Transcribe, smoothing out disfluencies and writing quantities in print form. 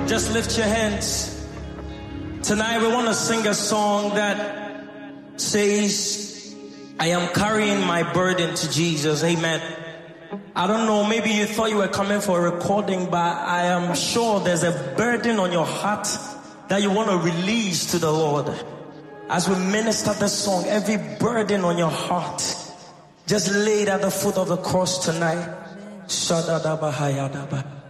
Just lift your hands. Tonight we want to sing a song that says, I am carrying my burden to Jesus. Amen. I don't know, maybe you thought you were coming for a recording, but I am sure there's a burden on your heart that you want to release to the Lord. As we minister this song, every burden on your heart, just lay it at the foot of the cross tonight. Shadadabahayadaba.